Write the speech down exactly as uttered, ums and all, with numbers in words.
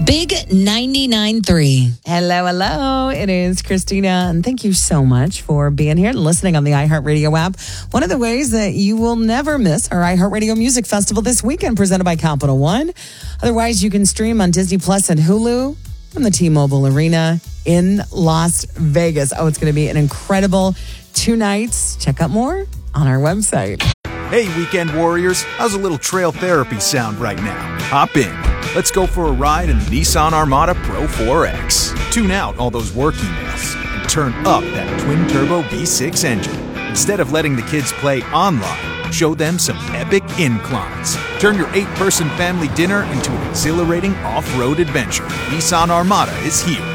Big ninety-nine point three. Hello, hello. It is Christina, and thank you so much for being here and listening on the iHeartRadio app. One of the ways that you will never miss our iHeartRadio Music Festival this weekend, presented by Capital One. Otherwise, you can stream on Disney Plus and Hulu from the T-Mobile Arena in Las Vegas. Oh, it's going to be an incredible two nights. Check out more on our website. Hey, weekend warriors, how's a little trail therapy sound right now? Hop in. Let's go for a ride in the Nissan Armada Pro four X. Tune out all those work emails and turn up that twin-turbo V six engine. Instead of letting the kids play online, show them some epic inclines. Turn your eight-person family dinner into an exhilarating off-road adventure. Nissan Armada is here.